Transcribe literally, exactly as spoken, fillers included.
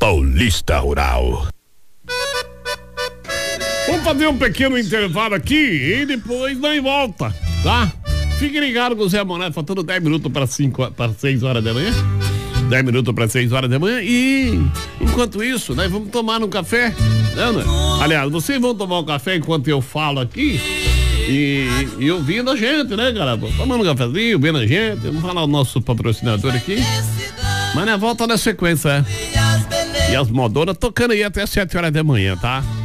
Paulista Rural. Vamos fazer um pequeno intervalo aqui e depois nós volta, tá? Fique ligado com o Zé Mané, faltando dez minutos para cinco, para seis horas da manhã. dez minutos para seis horas da manhã e enquanto isso, nós vamos tomar um café, né, né? Aliás, vocês vão tomar um café enquanto eu falo aqui e, e ouvindo a gente, né, galera? Tomando um cafezinho, vendo a gente, vamos falar o nosso patrocinador aqui. Mas na volta na sequência, é. E as modoras tocando aí até sete horas da manhã, tá?